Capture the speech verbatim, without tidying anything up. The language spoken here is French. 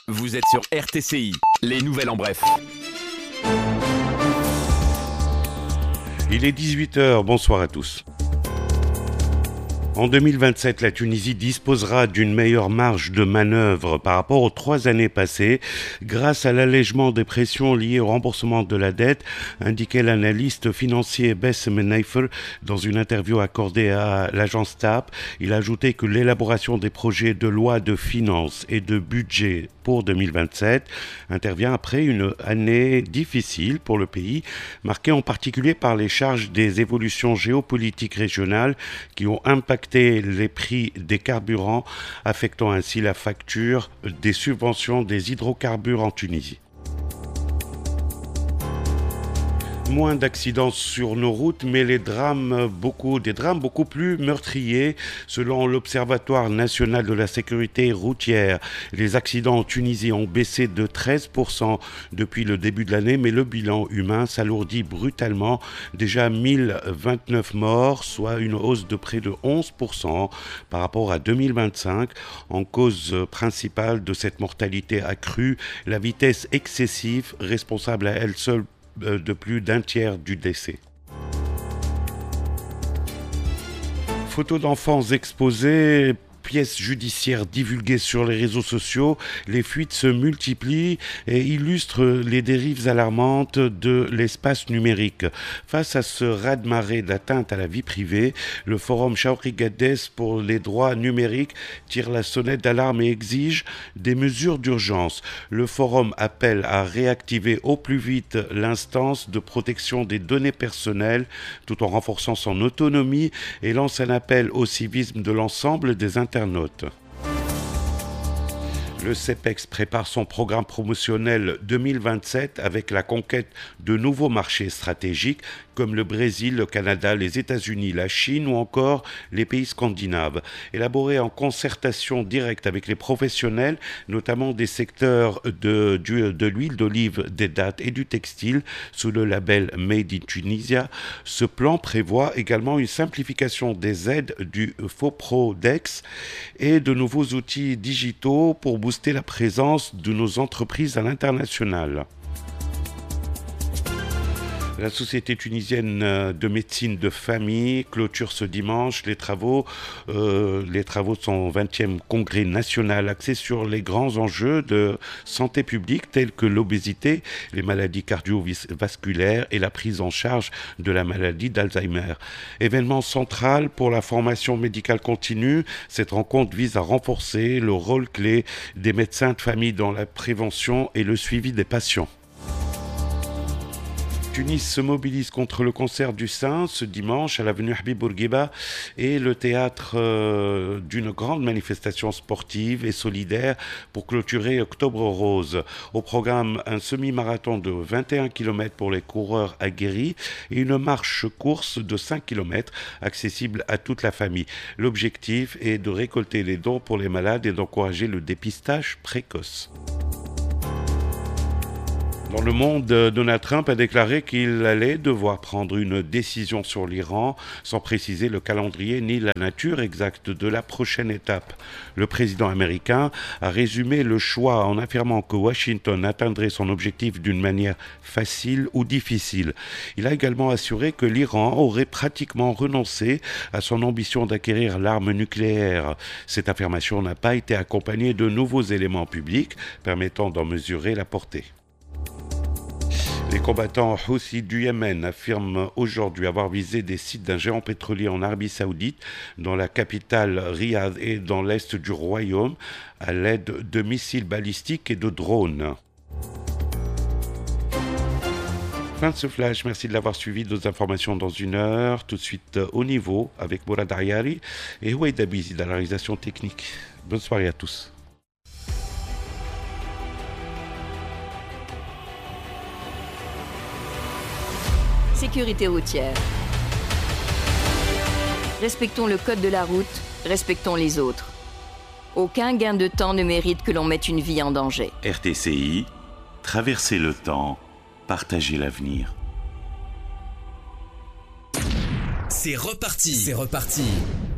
Vous êtes sur R T C I, les nouvelles en bref. Il est dix-huit heures, bonsoir à tous. En deux mille vingt-sept, la Tunisie disposera d'une meilleure marge de manœuvre par rapport aux trois années passées grâce à l'allègement des pressions liées au remboursement de la dette, indiquait l'analyste financier Bassem Naifel dans une interview accordée à l'agence T A P. Il a ajouté que l'élaboration des projets de loi de finances et de budget pour deux mille vingt-sept intervient après une année difficile pour le pays, marquée en particulier par les charges des évolutions géopolitiques régionales qui ont impacté les prix des carburants, affectant ainsi la facture des subventions des hydrocarbures en Tunisie. Moins d'accidents sur nos routes, mais les drames, beaucoup, des drames beaucoup plus meurtriers. Selon l'Observatoire national de la sécurité routière, les accidents en Tunisie ont baissé de treize pour cent depuis le début de l'année, mais le bilan humain s'alourdit brutalement. Déjà mille vingt-neuf morts, soit une hausse de près de onze pour cent par rapport à deux mille vingt-cinq. En cause principale de cette mortalité accrue, la vitesse excessive, responsable à elle seule de plus d'un tiers du décès. Photos d'enfants exposées, pièces judiciaires divulguées sur les réseaux sociaux, les fuites se multiplient et illustrent les dérives alarmantes de l'espace numérique. Face à ce raz-de-marée d'atteinte à la vie privée, le forum Chawri Gades pour les droits numériques tire la sonnette d'alarme et exige des mesures d'urgence. Le forum appelle à réactiver au plus vite l'instance de protection des données personnelles tout en renforçant son autonomie et lance un appel au civisme de l'ensemble des internautes. Le CEPEX prépare son programme promotionnel deux mille vingt-sept avec la conquête de nouveaux marchés stratégiques comme le Brésil, le Canada, les États-Unis, la Chine ou encore les pays scandinaves. Élaboré en concertation directe avec les professionnels, notamment des secteurs de, du, de l'huile d'olive, des dattes et du textile, sous le label Made in Tunisia, ce plan prévoit également une simplification des aides du FOPRODEX et de nouveaux outils digitaux pour booster la présence de nos entreprises à l'international. La Société tunisienne de médecine de famille clôture ce dimanche les travaux, euh, les travaux de son vingtième congrès national axé sur les grands enjeux de santé publique tels que l'obésité, les maladies cardiovasculaires et la prise en charge de la maladie d'Alzheimer. Événement central pour la formation médicale continue, cette rencontre vise à renforcer le rôle clé des médecins de famille dans la prévention et le suivi des patients. Tunis se mobilise contre le cancer du sein ce dimanche à l'avenue Habib Bourguiba et le théâtre euh, d'une grande manifestation sportive et solidaire pour clôturer Octobre Rose. Au programme, un semi-marathon de vingt et un kilomètres pour les coureurs aguerris et une marche-course de cinq kilomètres accessible à toute la famille. L'objectif est de récolter les dons pour les malades et d'encourager le dépistage précoce. Dans le monde, Donald Trump a déclaré qu'il allait devoir prendre une décision sur l'Iran sans préciser le calendrier ni la nature exacte de la prochaine étape. Le président américain a résumé le choix en affirmant que Washington atteindrait son objectif d'une manière facile ou difficile. Il a également assuré que l'Iran aurait pratiquement renoncé à son ambition d'acquérir l'arme nucléaire. Cette affirmation n'a pas été accompagnée de nouveaux éléments publics permettant d'en mesurer la portée. Les combattants Houthis du Yémen affirment aujourd'hui avoir visé des sites d'un géant pétrolier en Arabie Saoudite, dans la capitale Riyad et dans l'est du royaume, à l'aide de missiles balistiques et de drones. Fin de ce flash, merci de l'avoir suivi. D'autres informations dans une heure. Tout de suite au niveau avec Mourad Ayari et Ouaïd Abizi dans la réalisation technique. Bonne soirée à tous. Sécurité routière. Respectons le code de la route, respectons les autres. Aucun gain de temps ne mérite que l'on mette une vie en danger. R T C I, traverser le temps, partager l'avenir. C'est reparti. C'est reparti.